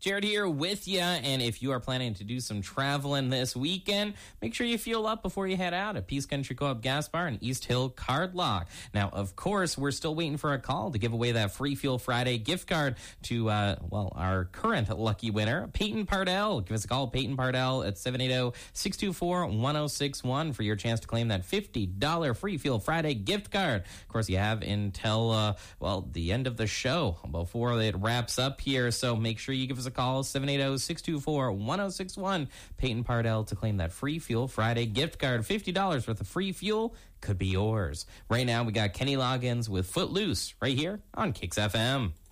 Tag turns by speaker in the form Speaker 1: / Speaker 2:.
Speaker 1: Jared here with you, and if you are planning to do some traveling this weekend, make sure you fuel up before you head out at Peace Country Co-op Gas Bar and East Hill Card Lock. Now, of course, we're still waiting for a call to give away that Free Fuel Friday gift card to, our current lucky winner, Peyton Pardell. Give us a call, Peyton Pardell, at 780-624-1061 for your chance to claim that $50 Free Fuel Friday gift card. Of course, you have until, the end of the show before it wraps up here, so make sure you give us a call, 780-624-1061. Peyton Pardell to claim that Free Fuel Friday gift card. $50 worth of free fuel could be yours. Right now, we got Kenny Loggins with Footloose right here on Kicks FM.